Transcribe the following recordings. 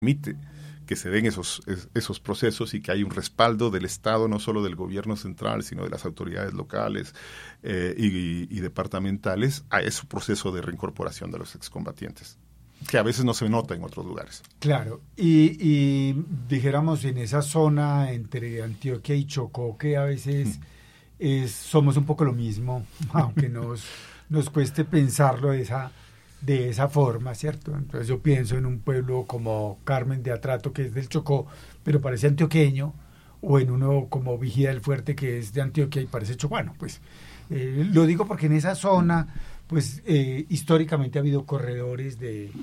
permite que se den esos procesos y que hay un respaldo del Estado, no solo del gobierno central, sino de las autoridades locales y departamentales a ese proceso de reincorporación de los excombatientes, que a veces no se nota en otros lugares. Claro, y dijéramos en esa zona entre Antioquia y Chocó, que a veces somos un poco lo mismo, aunque nos cueste pensarlo de esa forma, ¿cierto? Entonces yo pienso en un pueblo como Carmen de Atrato, que es del Chocó, pero parece antioqueño, o en uno como Vigía del Fuerte, que es de Antioquia y parece chocuano. Pues lo digo porque en esa zona, pues históricamente ha habido corredores de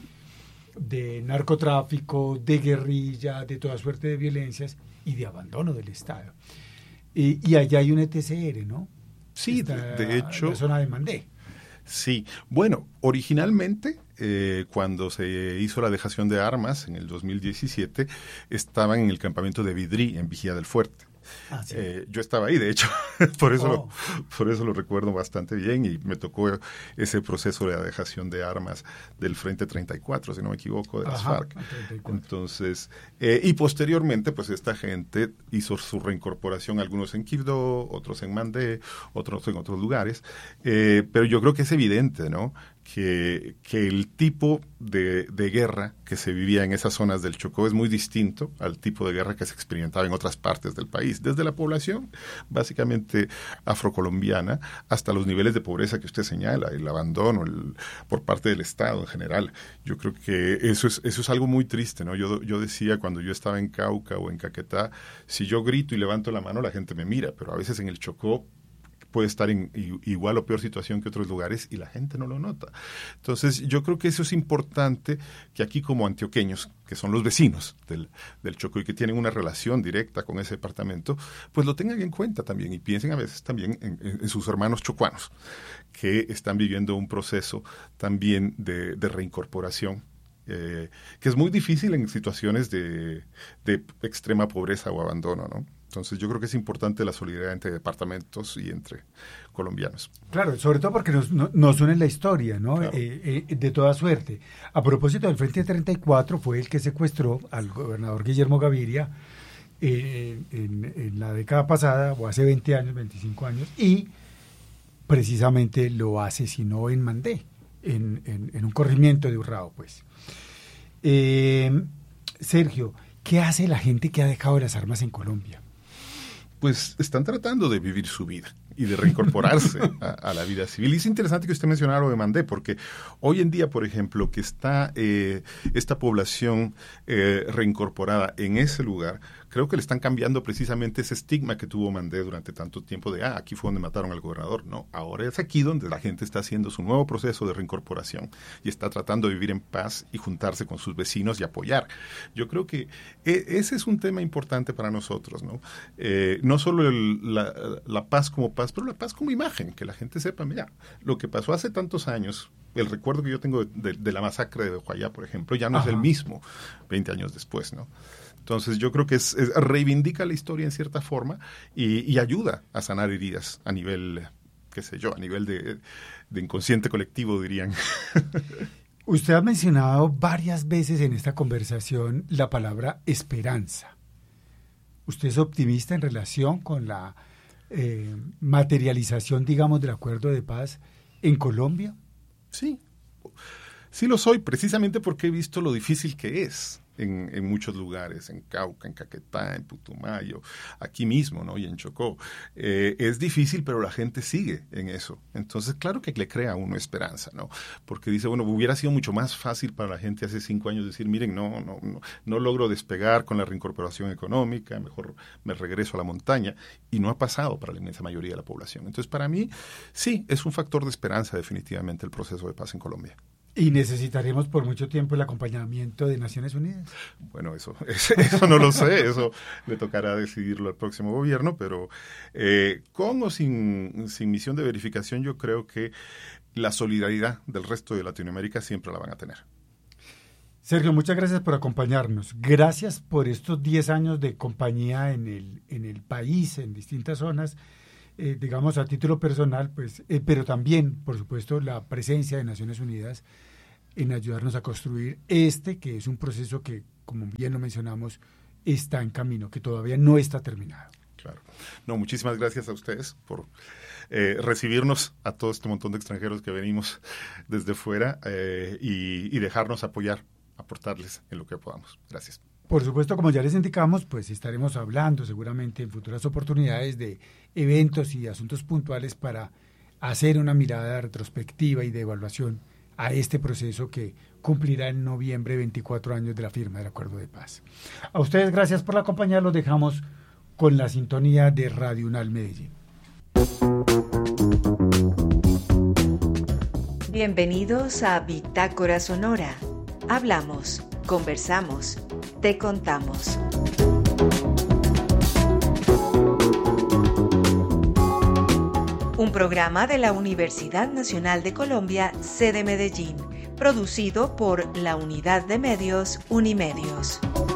narcotráfico, de guerrilla, de toda suerte de violencias y de abandono del Estado. Y allá hay un ETCR, ¿no? Sí, de hecho. En la zona de Mandé. Sí, bueno, originalmente cuando se hizo la dejación de armas en el 2017, estaban en el campamento de Vidrí, en Vigía del Fuerte. Ah, sí. Yo estaba ahí, de hecho, por eso lo recuerdo bastante bien y me tocó ese proceso de la dejación de armas del Frente 34, si no me equivoco, de las FARC. 34. Entonces, y posteriormente, pues esta gente hizo su reincorporación, algunos en Quibdó, otros en Mandé, otros en otros lugares, pero yo creo que es evidente, ¿no?, que el tipo de guerra que se vivía en esas zonas del Chocó es muy distinto al tipo de guerra que se experimentaba en otras partes del país, desde la población básicamente afrocolombiana hasta los niveles de pobreza que usted señala, el abandono por parte del Estado en general. Yo creo que eso es algo muy triste, ¿no? Yo decía cuando yo estaba en Cauca o en Caquetá, si yo grito y levanto la mano la gente me mira, pero a veces en el Chocó puede estar en igual o peor situación que otros lugares y la gente no lo nota. Entonces, yo creo que eso es importante, que aquí como antioqueños, que son los vecinos del Chocó y que tienen una relación directa con ese departamento, pues lo tengan en cuenta también y piensen a veces también en sus hermanos chocuanos, que están viviendo un proceso también de reincorporación, que es muy difícil en situaciones de extrema pobreza o abandono, ¿no? Entonces yo creo que es importante la solidaridad entre departamentos y entre colombianos. Claro, sobre todo porque nos une la historia, ¿no? Claro. De toda suerte. A propósito del Frente 34, fue el que secuestró al gobernador Guillermo Gaviria en la década pasada, o hace 20 años, 25 años, y precisamente lo asesinó en Mandé, en un corrimiento de Urrao, pues. Sergio, ¿qué hace la gente que ha dejado las armas en Colombia? Pues están tratando de vivir su vida y de reincorporarse a la vida civil. Y es interesante que usted mencionara lo de Mandé, porque hoy en día, por ejemplo, que está esta población reincorporada en ese lugar, creo que le están cambiando precisamente ese estigma que tuvo Mandé durante tanto tiempo de, aquí fue donde mataron al gobernador. No, ahora es aquí donde la gente está haciendo su nuevo proceso de reincorporación y está tratando de vivir en paz y juntarse con sus vecinos y apoyar. Yo creo que ese es un tema importante para nosotros, ¿no? No solo la paz como paz, pero la paz como imagen, que la gente sepa, mira, lo que pasó hace tantos años, el recuerdo que yo tengo de la masacre de Guayá, por ejemplo, ya no es el mismo 20 años después, ¿no? Entonces yo creo que reivindica la historia en cierta forma y ayuda a sanar heridas a nivel, qué sé yo, a nivel de inconsciente colectivo, dirían. Usted ha mencionado varias veces en esta conversación la palabra esperanza. ¿Usted es optimista en relación con la materialización, digamos, del acuerdo de paz en Colombia? Sí lo soy, precisamente porque he visto lo difícil que es en muchos lugares, en Cauca, en Caquetá, en Putumayo, aquí mismo, ¿no? Y en Chocó. Es difícil, pero la gente sigue en eso. Entonces, claro que le crea a uno esperanza, ¿no? Porque dice, bueno, hubiera sido mucho más fácil para la gente hace 5 años decir, miren, no logro despegar con la reincorporación económica, mejor me regreso a la montaña. Y no ha pasado para la inmensa mayoría de la población. Entonces, para mí, sí, es un factor de esperanza definitivamente el proceso de paz en Colombia. ¿Y necesitaremos por mucho tiempo el acompañamiento de Naciones Unidas? Bueno, eso no lo sé, eso le tocará decidirlo al próximo gobierno, pero con o sin misión de verificación, yo creo que la solidaridad del resto de Latinoamérica siempre la van a tener. Sergio, muchas gracias por acompañarnos. Gracias por estos 10 años de compañía en el país, en distintas zonas, digamos a título personal, pues, pero también, por supuesto, la presencia de Naciones Unidas en ayudarnos a construir que es un proceso que como bien lo mencionamos, está en camino, que todavía no está terminado. Claro. No, muchísimas gracias a ustedes por recibirnos, a todo este montón de extranjeros que venimos desde fuera y dejarnos aportarles en lo que podamos. Gracias. Por supuesto, como ya les indicamos, pues estaremos hablando seguramente en futuras oportunidades de eventos y asuntos puntuales para hacer una mirada retrospectiva y de evaluación a este proceso que cumplirá en noviembre 24 años de la firma del Acuerdo de Paz. A ustedes gracias por la compañía, los dejamos con la sintonía de Radio UNAL Medellín. Bienvenidos a Bitácora Sonora. Hablamos, conversamos, te contamos. Un programa de la Universidad Nacional de Colombia, sede Medellín, producido por la Unidad de Medios Unimedios.